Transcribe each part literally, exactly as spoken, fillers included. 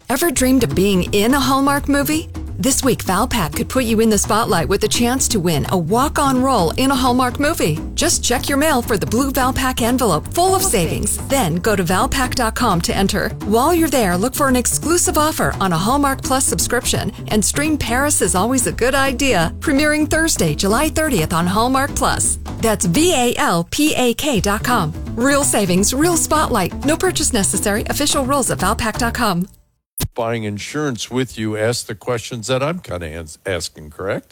Ever dreamed of being in a Hallmark movie? This week, Valpak could put you in the spotlight with the chance to win a walk-on role in a Hallmark movie. Just check your mail for the blue Valpak envelope full of savings. Then go to valpak dot com to enter. While you're there, look for an exclusive offer on a Hallmark Plus subscription and stream Paris is Always a Good Idea, premiering Thursday, July thirtieth on Hallmark Plus. That's V A L P A K dot com. Real savings, real spotlight. No purchase necessary. Official rules at valpak dot com. Buying insurance with you, ask the questions that I'm kind of asking, correct?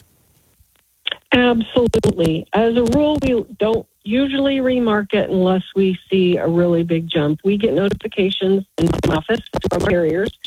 Absolutely. As a rule, we don't usually remarket unless we see a really big jump. We get notifications in the office from carriers,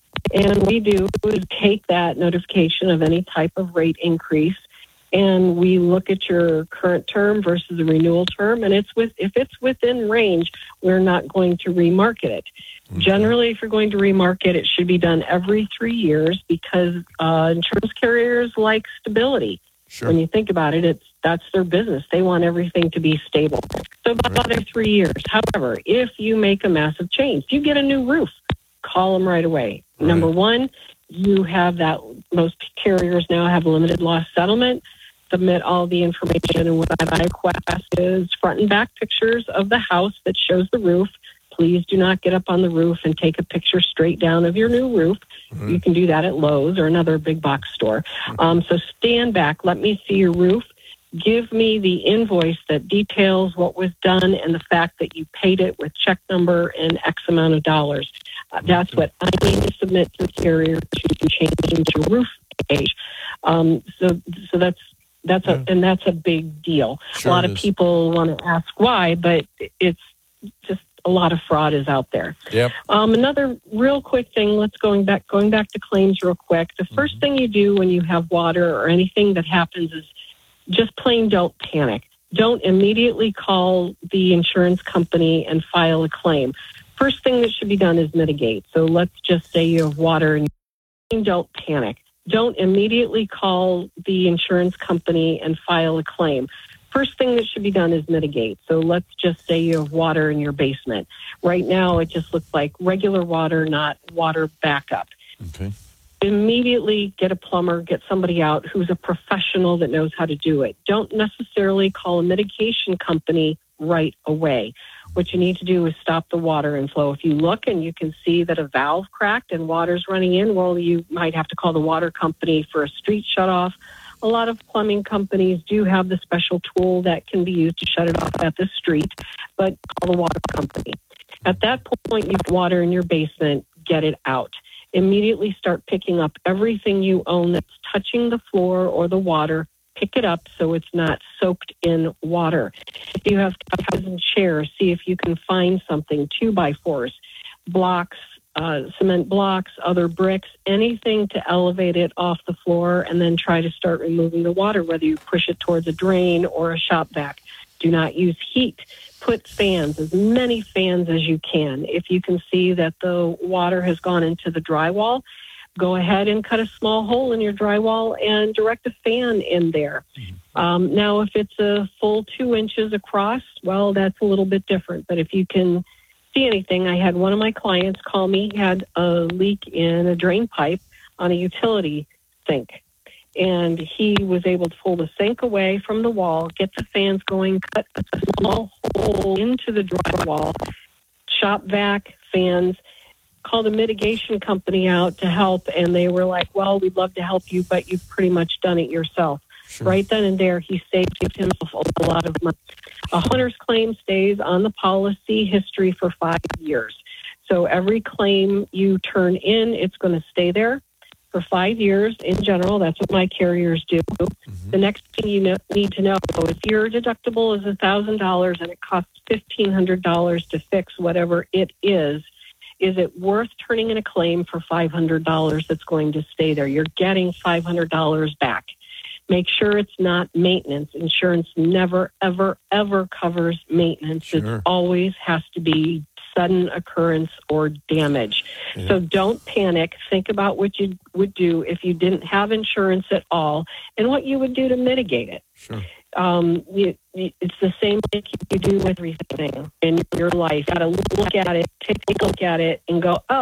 and we do is take that notification of any type of rate increase, and we look at your current term versus the renewal term, and it's with if it's within range, we're not going to remarket it. Mm-hmm. Generally, if you're going to remarket, it should be done every three years because uh, insurance carriers like stability. Sure. When you think about it, it's that's their business. They want everything to be stable. So about every three years. However, if you make a massive change, if you get a new roof, call them right away. Right. Number one, you have that. Most carriers now have a limited loss settlement. Submit all the information, and what I request is front and back pictures of the house that shows the roof. Please do not get up on the roof and take a picture straight down of your new roof. Mm-hmm. You can do that at Lowe's or another big box store. Um, so stand back. Let me see your roof. Give me the invoice that details what was done and the fact that you paid it with check number and X amount of dollars. Uh, that's what I need to submit to the carrier to change into roof age. Um, so, so that's that's a and that's a big deal. Sure a lot of people want to ask why, but it's just. A lot of fraud is out there. Yep. Um, another real quick thing, let's going back going back to claims real quick. The first mm-hmm. thing you do when you have water or anything that happens is just plain don't panic. Don't immediately call the insurance company and file a claim. First thing that should be done is mitigate. So let's just say you have water and don't panic. Don't immediately call the insurance company and file a claim. First thing that should be done is mitigate. So let's just say you have water in your basement. Right now, it just looks like regular water, not water backup. Okay. Immediately get a plumber, get somebody out who's a professional that knows how to do it. Don't necessarily call a mitigation company right away. What you need to do is stop the water inflow. If you look and you can see that a valve cracked and water's running in, well, you might have to call the water company for a street shutoff. A lot of plumbing companies do have the special tool that can be used to shut it off at the street, but call the water company. At that point, you have water in your basement, get it out. Immediately start picking up everything you own that's touching the floor or the water. Pick it up so it's not soaked in water. If you have couches and chairs, see if you can find something, two by fours, blocks, Uh, cement blocks, other bricks, anything to elevate it off the floor, and then try to start removing the water, whether you push it towards a drain or a shop vac. Do not use heat. Put fans, as many fans as you can. If you can see that the water has gone into the drywall, go ahead and cut a small hole in your drywall and direct a fan in there. Um, now, if it's a full two inches across, well, that's a little bit different. But if you can see anything, I had one of my clients call me, had a leak in a drain pipe on a utility sink. And he was able to pull the sink away from the wall, get the fans going, cut a small hole into the drywall, shop vac, fans, called a mitigation company out to help. And they were like, well, we'd love to help you, but you've pretty much done it yourself. Sure. Right then and there, he saved himself a lot of money. A hunter's claim stays on the policy history for five years. So every claim you turn in, it's going to stay there for five years in general. That's what my carriers do. Mm-hmm. The next thing you know, need to know, if your deductible is one thousand dollars and it costs fifteen hundred dollars to fix whatever it is, is it worth turning in a claim for five hundred dollars that's going to stay there? You're getting five hundred dollars back. Make sure it's not maintenance. Insurance never, ever, ever covers maintenance. Sure. It always has to be sudden occurrence or damage. Yeah. So don't panic. Think about what you would do if you didn't have insurance at all and what you would do to mitigate it. Sure. Um, you, you, it's the same thing you do with everything in your life. You got to look at it, take a look at it, and go, oh,